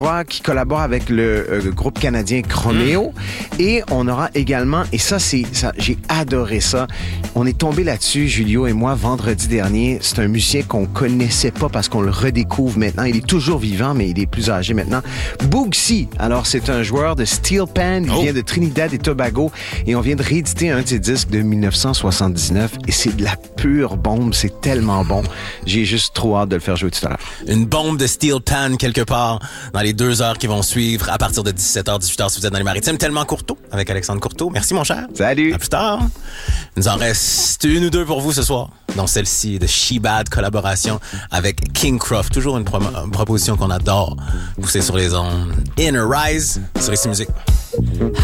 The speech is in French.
qui collabore avec le groupe canadien Chromeo. Et on aura également, et ça, j'ai adoré ça. On est tombé là-dessus, Julio et moi, vendredi dernier. C'est un musicien qu'on connaissait pas parce qu'on le redécouvre maintenant. Il est toujours vivant, mais il est plus âgé maintenant. Boogsy. Alors, c'est un joueur de steel pan. Il vient de Trinidad et Tobago. Et on vient de rééditer un de ses disques de 1979. Et c'est de la pure bombe. C'est tellement bon. J'ai juste trop hâte de le faire jouer tout à l'heure. Une bombe de steel pan quelque part dans les 2 heures qui vont suivre à partir de 17h, 18h si vous êtes dans les maritimes. Tellement Courteau avec Alexandre Courteau. Merci mon cher. Salut. À plus tard. Il nous en reste 1 ou 2 pour vous ce soir. Dont celle-ci de She-Bad, collaboration avec King Croft. Toujours une proposition qu'on adore pousser sur les ondes. Inner Rise sur ici Musique.